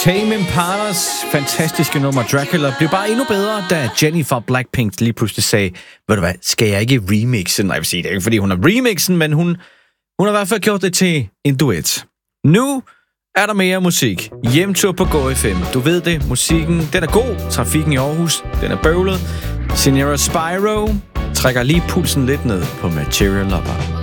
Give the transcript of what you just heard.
Tame Impalas fantastiske nummer Dracula blev bare endnu bedre, da Jennie fra Blackpink lige pludselig sagde, ved du hvad, skal jeg ikke remixe den? Nej, jeg vil sige, det er ikke fordi hun har remixen, men hun har i hvert fald gjort det til en duet. Nu er der mere musik. Hjemtur på Go FM. Du ved det, musikken, den er god. Trafikken i Aarhus, den er bøvlet. Senior Spyro trækker lige pulsen lidt ned på Material Lover.